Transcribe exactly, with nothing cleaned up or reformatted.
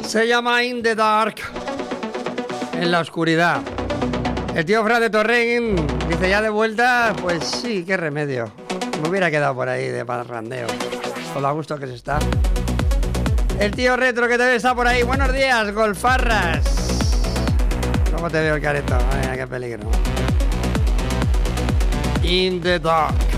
Se llama In the Dark, en la oscuridad. El tío Fran de Torrent dice, ya de vuelta, pues sí, qué remedio. Me hubiera quedado por ahí de parrandeo, con lo a gusto que se está. El tío Retro que te ve está por ahí. Buenos días, golfarras. ¿Cómo te veo el careto? Ay, qué peligro. In the Dark.